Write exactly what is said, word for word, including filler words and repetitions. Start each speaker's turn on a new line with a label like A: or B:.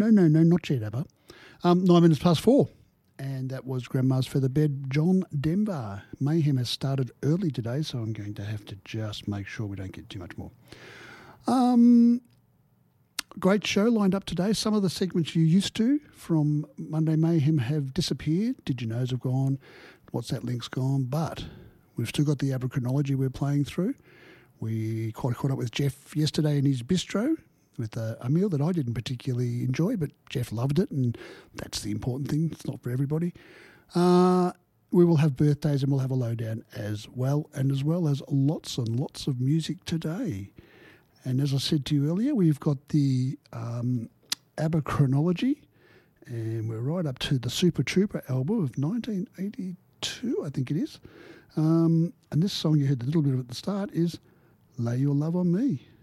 A: No, no, no, not yet, Abba. Um, nine minutes past four. And that was Grandma's Featherbed, John Denver. Mayhem has started early today, so I'm going to have to just make sure we don't get too much more. Um, great show lined up today. Some of the segments you used to from Monday Mayhem have disappeared. Did you know's have gone? What's that link's gone? But we've still got the Aberchronology we're playing through. We quite caught up with Jeff yesterday in his bistro with a, a meal that I didn't particularly enjoy, but Jeff loved it, and that's the important thing. It's not for everybody. Uh, we will have birthdays and we'll have a lowdown as well, and as well as lots and lots of music today. And as I said to you earlier, we've got the um, Aberchronology, and we're right up to the Super Trooper album of nineteen eighty-two, I think it is. Um, and this song you heard a little bit of at the start is Lay Your Love on Me.